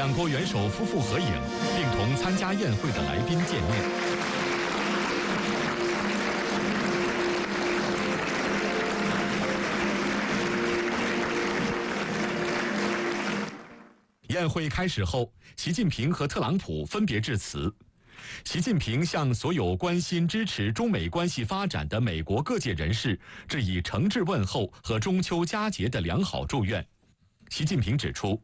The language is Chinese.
两国元首夫妇合影，并同参加宴会的来宾见面。宴会开始后，习近平和特朗普分别致辞。习近平向所有关心支持中美关系发展的美国各界人士致以诚挚问候和中秋佳节的良好祝愿。习近平指出，